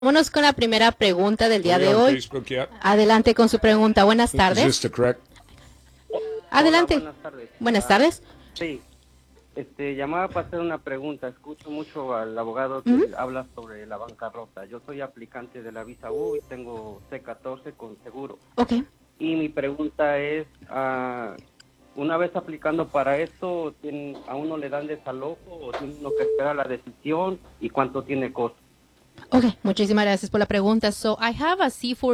Vámonos con la primera pregunta del día de hoy. Facebook yet? Adelante con su pregunta. Buenas Is tardes. this the correct? Adelante. Hola, buenas tardes. Buenas tardes. Sí, llamaba para hacer una pregunta. Escucho mucho al abogado que habla sobre la bancarrota. Yo soy aplicante de la visa U y tengo C14 con seguro. Ok. Y mi pregunta es, una vez aplicando para esto, ¿a uno le dan desalojo o tiene uno que esperar la decisión y cuánto tiene costo? Okay, muchísimas gracias por la pregunta. So I have a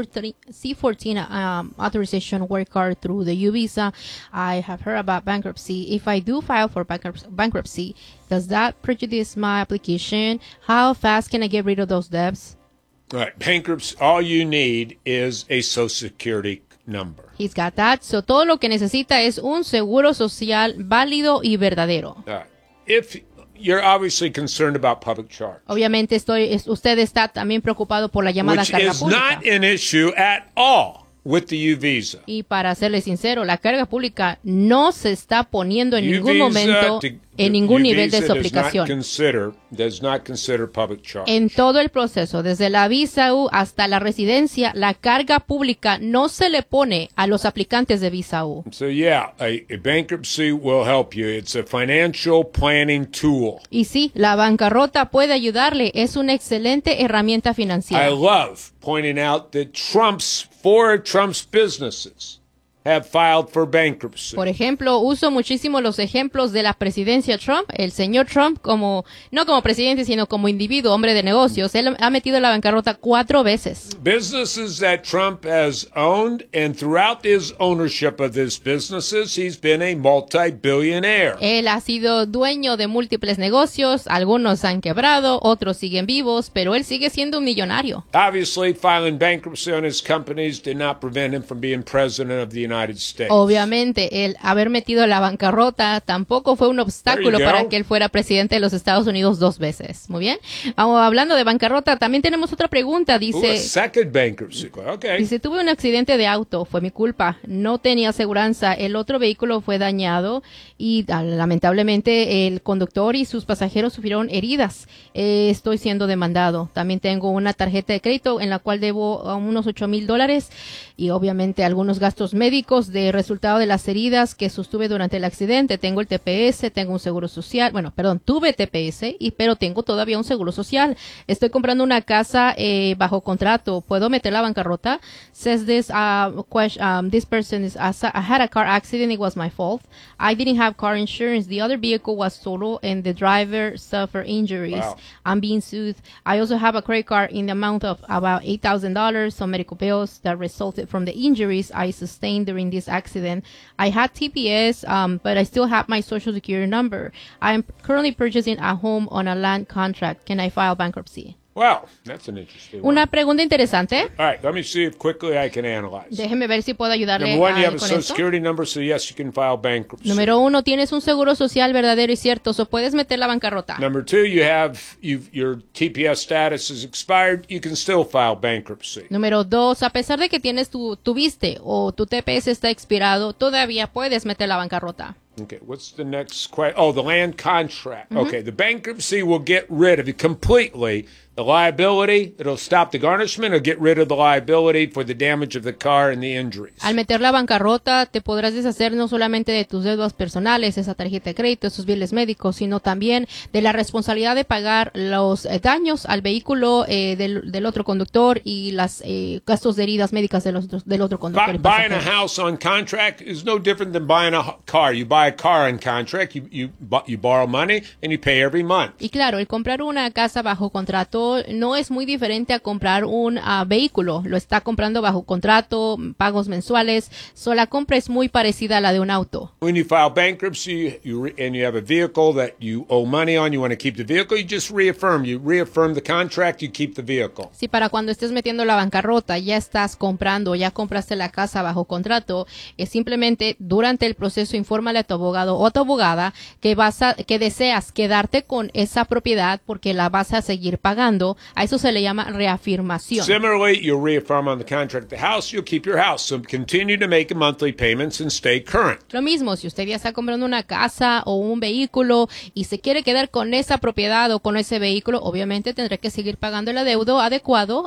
C14 authorization work card through the U visa. I have heard about bankruptcy. If I do file for bankruptcy, does that prejudice my application? How fast can I get rid of those debts? All right. Bankruptcy, all you need is a Social Security number. He's got that. So todo lo que necesita es un seguro social válido y verdadero. All right. If you're obviously concerned about public charge, Obviamente usted está también preocupado por la llamada which carga is pública. not an issue at all with the U visa. Y para serle sincero, la carga pública no se está poniendo en ningún momento en ningún nivel de su aplicación. Does not consider public charge. En todo el proceso, desde la visa U hasta la residencia, la carga pública no se le pone a los aplicantes de visa U. So yeah, a bankruptcy will help you. It's a financial planning tool. Y sí, la bancarrota puede ayudarle, es una excelente herramienta I financiera. love pointing out that four of Trump's businesses have filed for bankruptcy. Por ejemplo, uso muchísimo los ejemplos de la presidencia Trump. El señor Trump, no como presidente, sino como individuo, hombre de negocios, él ha metido la bancarrota 4 veces. Businesses that Trump has owned, and throughout his ownership of these businesses, he's been a multi-billionaire. Él ha sido dueño de múltiples negocios, algunos han quebrado, otros siguen vivos, pero él sigue siendo un millonario. Obviously, filing bankruptcy on his companies did not prevent him from being president of the United States. Obviamente, el haber metido la bancarrota tampoco fue un obstáculo There you go. para que él fuera presidente de los Estados Unidos 2 veces. Muy bien. Hablando de bancarrota, también tenemos otra pregunta. Ooh, a Dice, second bankruptcy. Okay. tuve un accidente de auto, fue mi culpa, no tenía aseguranza, el otro vehículo fue dañado y lamentablemente el conductor y sus pasajeros sufrieron heridas. Estoy siendo demandado. También tengo una tarjeta de crédito en la cual debo unos $8,000 y obviamente algunos gastos médicos de resultado de las heridas que sostuve durante el accidente. Tengo el TPS, tengo un seguro social, tuve TPS, pero tengo todavía un seguro social. Estoy comprando una casa bajo contrato. ¿Puedo meter la bancarrota? Says this person I had a car accident, it was my fault. I didn't have car insurance. The other vehicle was total and the driver suffered injuries. Wow. I'm being sued. I also have a credit card in the amount of about $8,000, some medical bills that resulted from the injuries I sustained during this accident. I had TPS, but I still have my social security number. I am currently purchasing a home on a land contract. Can I file bankruptcy? Well, that's an interesting one. Una pregunta interesante. All right, let me see if quickly I can analyze. Déjeme ver si puedo ayudarle Number one, you have a con Social esto. Security number, so yes, you can file bankruptcy. Número 1, tienes un seguro social verdadero y cierto, so puedes meter la bancarrota. Number two, your TPS status is expired, you can still file bankruptcy. Número 2, a pesar de que tuviste o tu TPS está expirado, todavía puedes meter la bancarrota. Okay, what's the next question? Oh, the land contract. Okay, the bankruptcy will get rid of it completely. The liability, it'll stop the garnishment, it'll get rid of the liability for the damage of the car and the injuries. Al meter la bancarrota, te podrás deshacer no solamente de tus deudas personales, esa tarjeta de crédito, esos bienes médicos, sino también de la responsabilidad de pagar los daños al vehículo del otro conductor y las gastos de heridas médicas del otro conductor. y Buying a pasajeros. house on contract is no different than buying a car. You buy a car on contract, you borrow money, and you pay every month. Y claro, el comprar una casa bajo contrato no es muy diferente a comprar un vehículo. Lo está comprando bajo contrato, pagos mensuales. La compra es muy parecida a la de un auto. When you file bankruptcy and you have a vehicle that you owe money on, you want to keep the vehicle, you just reaffirm. You reaffirm the contract, you keep the vehicle. Si para cuando estés metiendo la bancarrota ya estás comprando, ya compraste la casa bajo contrato, es simplemente durante el proceso infórmale a tu abogado o a tu abogada que deseas quedarte con esa propiedad porque la vas a seguir pagando. pagando, a eso se le llama reafirmación. Similarly, you'll reaffirm on the contract the house, you'll keep your house. So continue to make monthly payments and stay current. Lo mismo, si usted ya está comprando una casa o un vehículo y se quiere quedar con esa propiedad o con ese vehículo, obviamente tendrá que seguir pagando el adeudo adecuado